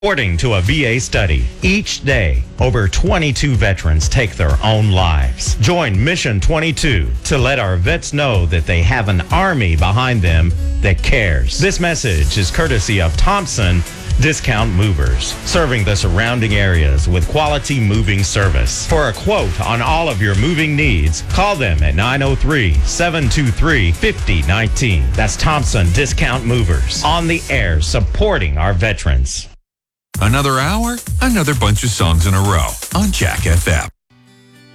According to a VA study, each day, over 22 veterans take their own lives. Join Mission 22 to let our vets know that they have an army behind them that cares. This message is courtesy of Thompson Discount Movers, serving the surrounding areas with quality moving service. For a quote on all of your moving needs, call them at 903-723-5019. That's Thompson Discount Movers, on the air supporting our veterans. Another hour, another bunch of songs in a row on Jack FM.